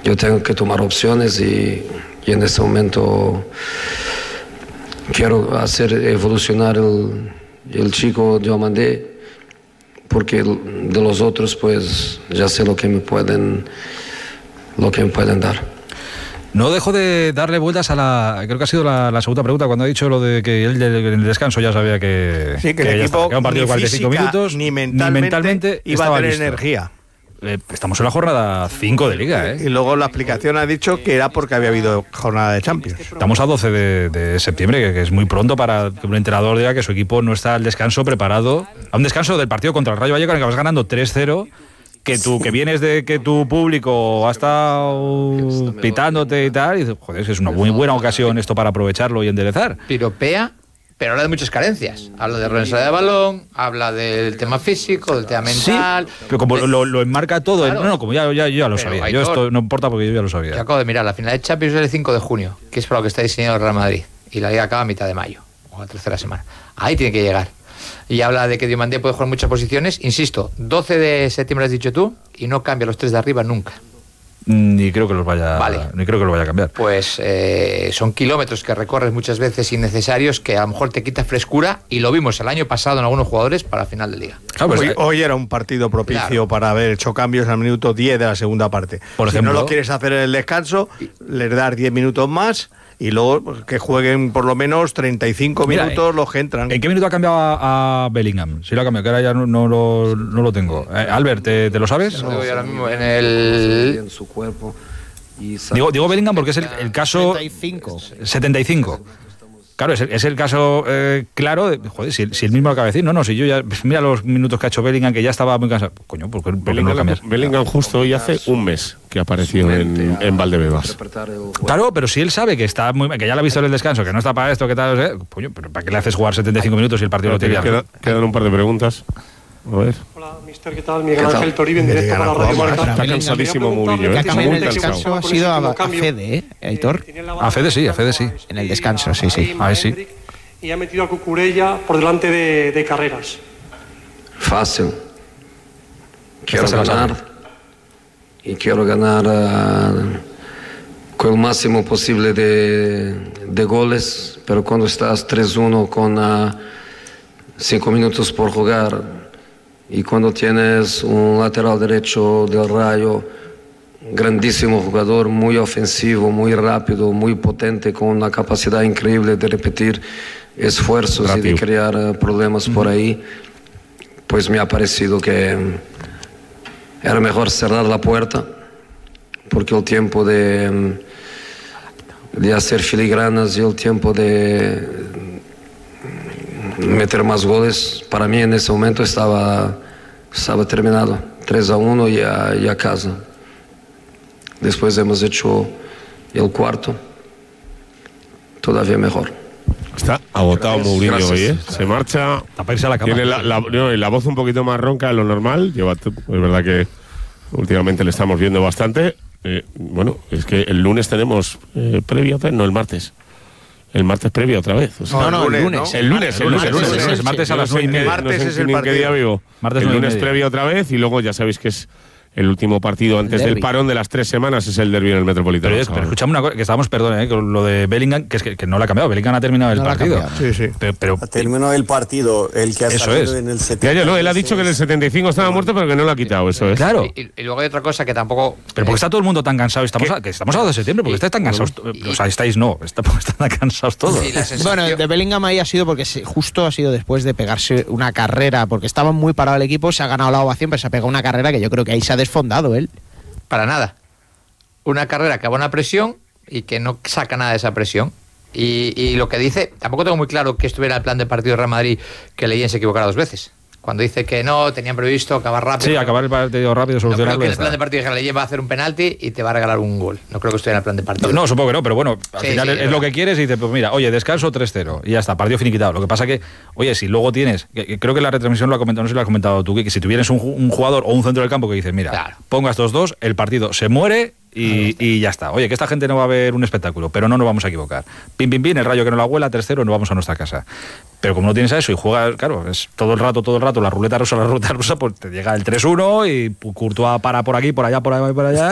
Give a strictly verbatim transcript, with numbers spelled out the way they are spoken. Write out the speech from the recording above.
yo tengo que tomar opciones y, y en este momento quiero hacer evolucionar el, el chico Diomandé, porque de los otros pues ya sé lo que me pueden, lo que me pueden dar. No dejo de darle vueltas a la... Creo que ha sido la, la segunda pregunta, cuando ha dicho lo de que él en el descanso ya sabía que... Sí, que, que el equipo que un partido de cuarenta y cinco física, minutos, ni mentalmente, ni mentalmente iba a tener listo. energía. Eh, estamos en la jornada cinco de Liga, ¿eh? Y luego la explicación ha dicho que era porque había habido jornada de Champions. Estamos a doce de, de septiembre, que, que es muy pronto para que un entrenador diga que su equipo no está al descanso preparado. A un descanso del partido contra el Rayo Vallecano, que vas ganando tres cero... que tú que vienes de que tu público ha estado pitándote y tal, y dices, joder, es una muy buena ocasión esto para aprovecharlo y enderezar. Piropea, pero habla de muchas carencias. Habla de renuncia de balón, habla del tema físico, del tema mental. Sí, pero como de... lo, lo enmarca todo, claro. en, no, no, como ya, ya, yo ya lo pero sabía. Yo esto no importa porque yo ya lo sabía. Yo acabo de mirar, la final de Champions es el cinco de junio, que es para lo que está diseñado el Real Madrid, y la Liga acaba a mitad de mayo, o la tercera semana. Ahí tiene que llegar. Y habla de que Diomandé puede jugar muchas posiciones. Insisto, doce de septiembre has dicho tú, y no cambia los tres de arriba nunca. Ni creo que los vaya, vale. ni creo que lo vaya a cambiar. Pues eh, son kilómetros que recorres muchas veces innecesarios, que a lo mejor te quita frescura, y lo vimos el año pasado en algunos jugadores para final de Liga. Claro, pues, hoy, hoy era un partido propicio claro. para haber hecho cambios al minuto diez de la segunda parte. Por si ejemplo, no lo quieres hacer en el descanso, les das diez minutos más y luego que jueguen por lo menos treinta y cinco Mira, minutos los que entran. ¿En qué minuto ha cambiado a, a Bellingham? Si lo ha cambiado, que ahora ya no, no, lo, no lo tengo. Eh, Albert, ¿te, ¿te lo sabes? Lo digo yo ahora mismo en el... En su cuerpo. Digo, digo Bellingham porque es el, el caso... setenta y cinco setenta y cinco Claro, es el, es el caso eh, claro de, joder, si, si él mismo lo acaba de decir, no, no, si yo ya, mira los minutos que ha hecho Bellingham, que ya estaba muy cansado. Coño, porque Bellingham cambia. Bellingham justo hoy hace un mes que apareció en, en Valdebebas. Claro, pero si él sabe que está muy, que ya lo ha visto en el descanso, que no está para esto, que tal, eh, coño, pero ¿para qué le haces jugar setenta y cinco minutos si el partido lo tiene? Queda, quedan un par de pregunas. A ver. Hola, mister, ¿qué tal? Miguel Ángel Toribio, en directo para Radio Marca. Está cansadísimo Murillo, ¿eh? Está muy cansado. El descanso ha sido a, a Fede, ¿eh, Aitor? A Fede sí, a Fede sí. En el descanso, sí, sí. A ver, sí. Y ha metido a Cucurella por delante de, de Carreras. Fácil. Quiero ganar. Y quiero ganar uh, con el máximo posible de, de goles, pero cuando estás tres uno con uh, cinco minutos por jugar, y cuando tienes un lateral derecho del Rayo, grandísimo jugador, muy ofensivo, muy rápido, muy potente, con una capacidad increíble de repetir esfuerzos rápido. Y de crear uh, problemas uh-huh. por ahí, pues me ha parecido que era mejor cerrar la puerta, porque el tiempo de, de hacer filigranas y el tiempo de meter más goles, para mí en ese momento estaba, estaba terminado. tres a uno y a, y a casa. Después hemos hecho el cuarto, todavía mejor. Está agotado Mourinho hoy, ¿eh? Se marcha. Taparse la cama. Tiene la, la, no, la voz un poquito más ronca de lo normal. Lleva, es verdad que últimamente le estamos viendo bastante. Eh, bueno, es que el lunes tenemos eh, previa, no, el martes. El martes previa otra vez. O sea, no, no, el lunes. El lunes, el lunes. El lunes, el lunes, el martes a las nueve y media. El martes es el partido. ¿Qué día vivo? Martes el lunes previa otra vez y luego ya sabéis que es el último partido antes del parón de las tres semanas, es el derbi en el Metropolitano. Pero, es, pero escuchame una cosa, que estábamos, perdón, eh, con lo de Bellingham, que es que, que no lo ha cambiado. Bellingham ha terminado el no partido. Sí, sí. Pero, pero terminó el partido, el que ha eso salido es. en el setenta y seis. Ya, ya, no, él ha dicho que en el setenta y cinco estaba muerto, pero que no lo ha quitado, eso es. Claro. Y, y luego hay otra cosa que tampoco... Pero porque está todo el mundo tan cansado, estamos a, que estamos a dos de septiembre, porque estáis tan cansados, y, o sea, estáis no, están tan cansados todos. Bueno, de Bellingham ahí ha sido porque se, justo ha sido después de pegarse una carrera, porque estaba muy parado el equipo, se ha ganado la ovación, pero se ha pegado una carrera que yo creo que ahí se ha desfondado él. Para nada. Una carrera que va a una presión y que no saca nada de esa presión. Y, y lo que dice, tampoco tengo muy claro que estuviera el plan de partido de Real Madrid, que Leyen se equivocara dos veces. Cuando dice que no, tenían previsto acabar rápido. Sí, acabar el partido rápido, solucionarlo. No creo que el plan de partido de Leyen va a hacer un penalti y te va a regalar un gol. No creo que estuviera en el plan de partido. No, supongo que no, pero bueno, al sí, final sí, es, es lo que quieres y dices, pues mira, oye, descanso tres cero y ya está, partido finiquitado. Lo que pasa que, oye, si luego tienes, que, que creo que la retransmisión lo ha comentado, no sé si lo has comentado tú, que, que si tuvieras un, un jugador o un centro del campo que dices, mira, claro, ponga estos dos, el partido se muere y, y ya está. Oye, que esta gente no va a ver un espectáculo, pero no nos vamos a equivocar. Pim, pim, pim, el Rayo que no la huela, tres cero, nos vamos a nuestra casa. Pero como no tienes a eso y juegas, claro, es todo el rato, todo el rato, la ruleta rusa, la ruleta rusa, pues te llega el tres uno y Courtois para por aquí, por allá, por allá, por allá.